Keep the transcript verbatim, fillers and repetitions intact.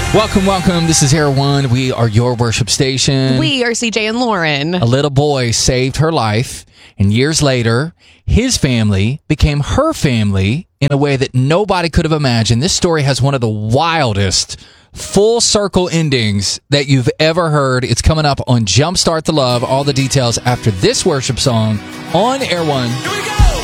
Welcome, welcome. This is Air One. We are your worship station. We are C J and Lauren. A little boy saved her life, and years later, his family became her family in a way that nobody could have imagined. This story has one of the wildest full circle endings that you've ever heard. It's coming up on Jumpstart the Love. All the details after this worship song on Air One. Here we go!